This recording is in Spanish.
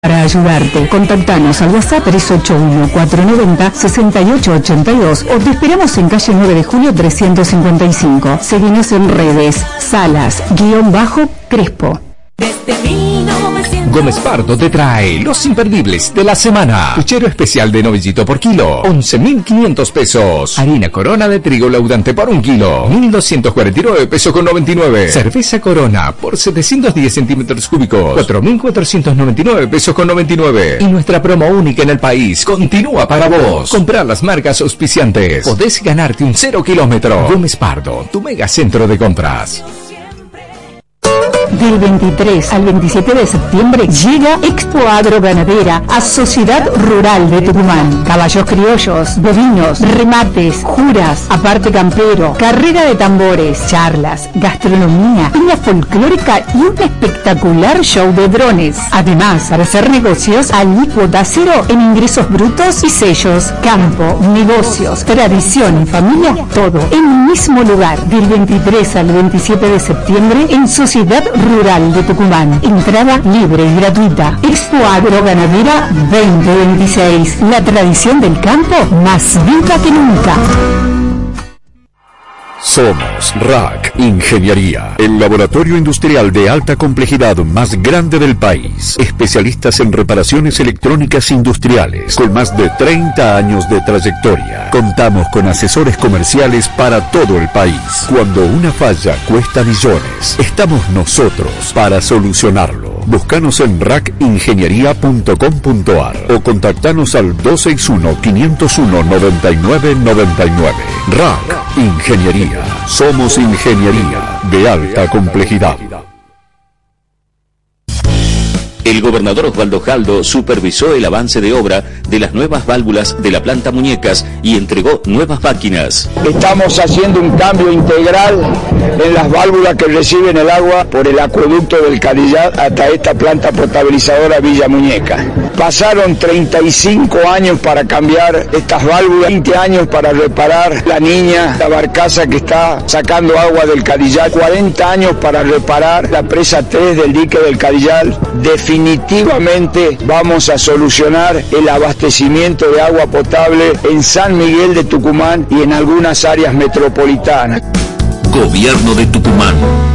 Para ayudarte, contactanos al WhatsApp 381-490-6882 o te esperamos en calle 9 de Julio 355. Seguinos en redes, Salas-Crespo. Gómez Pardo te trae los imperdibles de la semana. Puchero especial de novillito por kilo, 11.500 pesos. Harina Corona de trigo laudante por 1 kilo, 1.249 pesos con 99. Cerveza Corona por 710 centímetros cúbicos, 4.499 pesos con 99. Y nuestra promo única en el país continúa para vos. Comprar las marcas auspiciantes. Podés ganarte un 0 kilómetro. Gómez Pardo, tu mega centro de compras. Del 23 al 27 de septiembre llega Expo Agro Ganadera a Sociedad Rural de Tucumán. Caballos criollos, bovinos, remates, juras, aparte campero, carrera de tambores, charlas, gastronomía, piña folclórica y un espectacular show de drones. Además, para hacer negocios, alícuota cero en ingresos brutos y sellos. Campo, negocios, tradición y familia, todo en un mismo lugar. Del 23 al 27 de septiembre en Sociedad Rural de Tucumán. Entrada libre y gratuita. Expo Agro Ganadera 2026. La tradición del campo más viva que nunca. Somos RAC Ingeniería, el laboratorio industrial de alta complejidad más grande del país. Especialistas en reparaciones electrónicas industriales, con más de 30 años de trayectoria. Contamos con asesores comerciales para todo el país. Cuando una falla cuesta millones, estamos nosotros para solucionarlo. Búscanos en racingeniería.com.ar o contactanos al 261-501-9999. RAC Ingeniería. Somos ingeniería de alta complejidad. El gobernador Osvaldo Jaldo supervisó el avance de obra de las nuevas válvulas de la planta Muñecas y entregó nuevas máquinas. Estamos haciendo un cambio integral en las válvulas que reciben el agua por el acueducto del Cadillal hasta esta planta potabilizadora Villa Muñeca. Pasaron 35 años para cambiar estas válvulas, 20 años para reparar la niña, la barcaza que está sacando agua del Cadillal, 40 años para reparar la presa 3 del dique del Cadillal. Definitivamente vamos a solucionar el abastecimiento de agua potable en San Miguel de Tucumán y en algunas áreas metropolitanas. Gobierno de Tucumán.